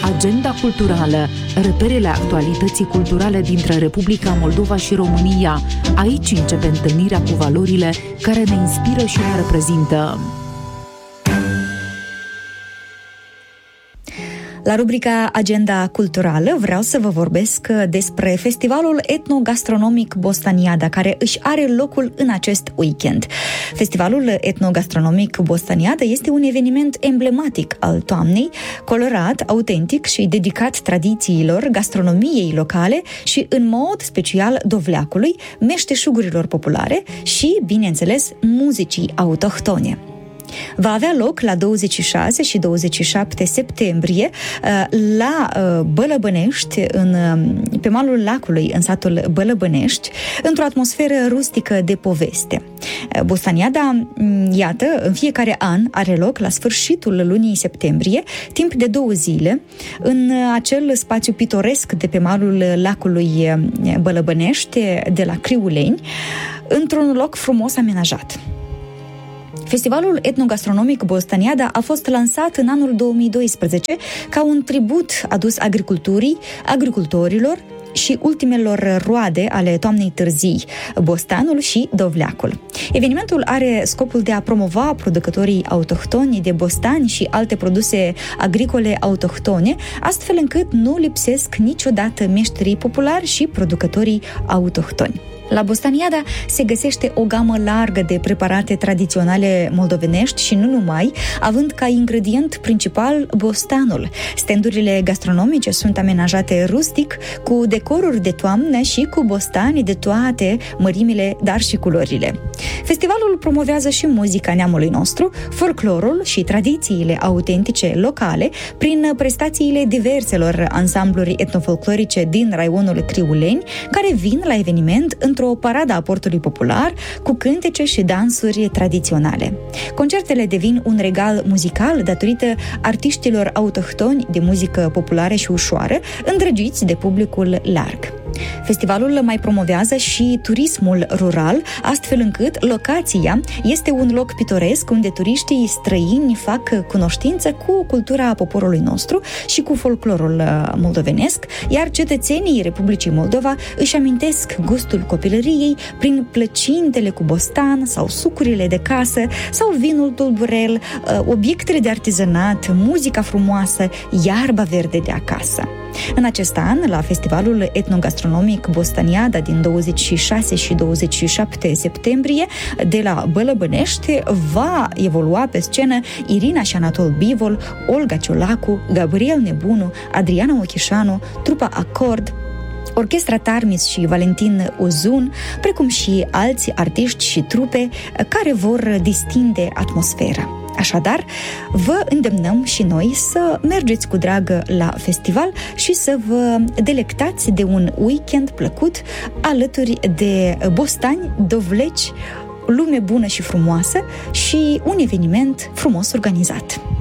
Agenda culturală, reperele actualității culturale dintre Republica Moldova și România. Aici începe întâlnirea cu valorile care ne inspiră și ne reprezintă. La rubrica Agenda Culturală vreau să vă vorbesc despre festivalul etnogastronomic Bostaniada, care își are locul în acest weekend. Festivalul etnogastronomic Bostaniada este un eveniment emblematic al toamnei, colorat, autentic și dedicat tradițiilor, gastronomiei locale și, în mod special, dovleacului, meșteșugurilor populare și, bineînțeles, muzicii autohtone. Va avea loc la 26 și 27 septembrie la Bălăbănești, pe malul lacului, în satul Bălăbănești, într-o atmosferă rustică de poveste. Bostaniada, iată, în fiecare an are loc la sfârșitul lunii septembrie, timp de 2 zile, în acel spațiu pitoresc de pe malul lacului Bălăbănești, de la Criuleni, într-un loc frumos amenajat. Festivalul etnogastronomic Bostaniada a fost lansat în anul 2012 ca un tribut adus agriculturii, agricultorilor și ultimelor roade ale toamnei târzii, bostanul și dovleacul. Evenimentul are scopul de a promova producătorii autohtoni de bostani și alte produse agricole autohtone, astfel încât nu lipsesc niciodată meșterii populari și producătorii autohtoni. La Bostaniada se găsește o gamă largă de preparate tradiționale moldovenești și nu numai, având ca ingredient principal bostanul. Standurile gastronomice sunt amenajate rustic, cu decoruri de toamnă și cu bostani de toate mărimile, dar și culorile. Festivalul promovează și muzica neamului nostru, folclorul și tradițiile autentice locale, prin prestațiile diverselor ansambluri etnofolclorice din raionul Criuleni, care vin la eveniment într-o paradă a portului popular, cu cântece și dansuri tradiționale. Concertele devin un regal muzical datorită artiștilor autohtoni de muzică populară și ușoară, îndrăgiți de publicul larg. Festivalul mai promovează și turismul rural, astfel încât locația este un loc pitoresc unde turiștii străini fac cunoștință cu cultura poporului nostru și cu folclorul moldovenesc, iar cetățenii Republicii Moldova își amintesc gustul copilăriei prin plăcintele cu bostan sau sucurile de casă sau vinul tulburel, obiectele de artizanat, muzica frumoasă, iarba verde de acasă. În acest an, la Festivalul etnogastronomic Bostaniada din 26 și 27 septembrie, de la Bălăbănești, va evolua pe scenă Irina și Anatol Bivol, Olga Ciolacu, Gabriel Nebunu, Adriana Ochișanu, trupa Acord, Orchestra Tarmis și Valentin Ozun, precum și alți artiști și trupe care vor distinde atmosfera. Așadar, vă îndemnăm și noi să mergeți cu drag la festival și să vă delectați de un weekend plăcut alături de bostani, dovleci, lume bună și frumoasă și un eveniment frumos organizat.